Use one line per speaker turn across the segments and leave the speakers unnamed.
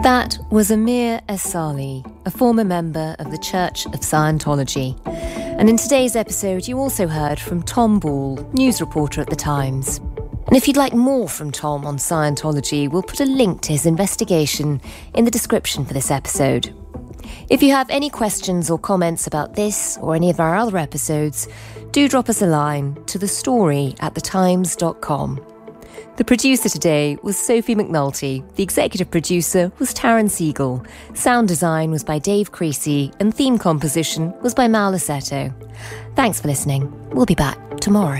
That was Amir Esali, a former member of the Church of Scientology. And in today's episode, you also heard from Tom Ball, news reporter at The Times. And if you'd like more from Tom on Scientology, we'll put a link to his investigation in the description for this episode. If you have any questions or comments about this or any of our other episodes, do drop us a line to thestory@thetimes.com. The producer today was Sophie McNulty. The executive producer was Taryn Siegel. Sound design was by Dave Creasy, and theme composition was by Mal Lassetto. Thanks for listening. We'll be back tomorrow.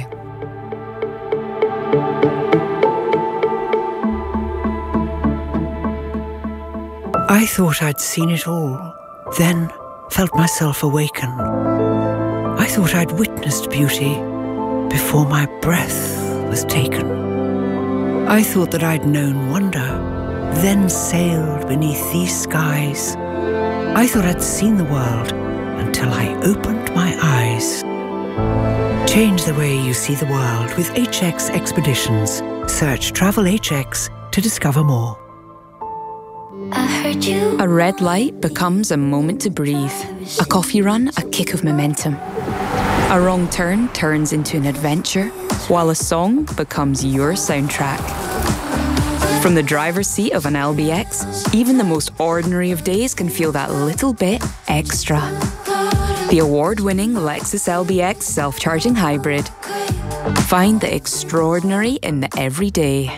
I thought I'd seen it all, then felt myself awaken. I thought I'd witnessed beauty before my breath was taken. I thought that I'd known wonder, then sailed beneath these skies. I thought I'd seen the world until I opened my eyes. Change the way you see the world with HX Expeditions. Search Travel HX to discover more.
I heard you.
A red light becomes a moment to breathe. A coffee run, a kick of momentum. A wrong turn turns into an adventure, while a song becomes your soundtrack. From the driver's seat of an LBX, even the most ordinary of days can feel that little bit extra. The award-winning Lexus LBX self-charging hybrid. Find the extraordinary in the everyday.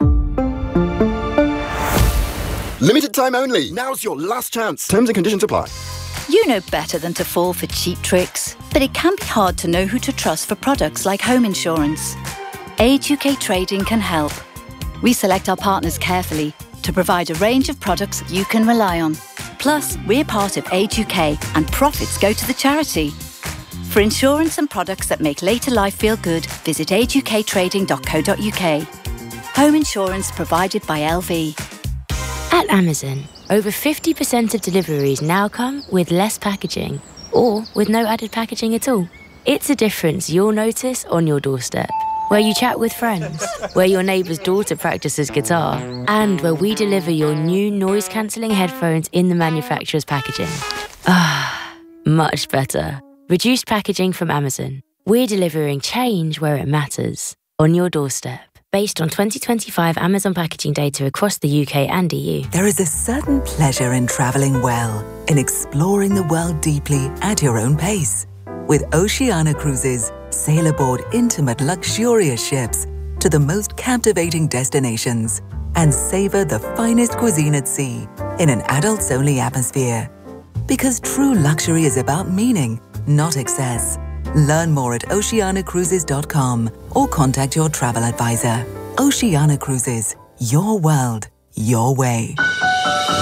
Limited time only. Now's your last chance. Terms and conditions apply.
You know better than to fall for cheap tricks, but it can be hard to know who to trust for products like home insurance. Age UK Trading can help. We select our partners carefully to provide a range of products you can rely on. Plus, we're part of Age UK and profits go to the charity. For insurance and products that make later life feel good, visit ageUKtrading.co.uk. Home insurance provided by LV.
At Amazon, over 50% of deliveries now come with less packaging or with no added packaging at all. It's a difference you'll notice on your doorstep, where you chat with friends, where your neighbour's daughter practices guitar, and where we deliver your new noise-cancelling headphones in the manufacturer's packaging. Ah, much better. Reduced packaging from Amazon. We're delivering change where it matters, on your doorstep. Based on 2025 Amazon packaging data across the UK and EU.
There is a certain pleasure in travelling well, in exploring the world deeply at your own pace. With Oceania Cruises, sail aboard intimate, luxurious ships to the most captivating destinations and savour the finest cuisine at sea in an adults-only atmosphere. Because true luxury is about meaning, not excess. Learn more at oceanacruises.com or contact your travel advisor. Oceania Cruises, your world, your way.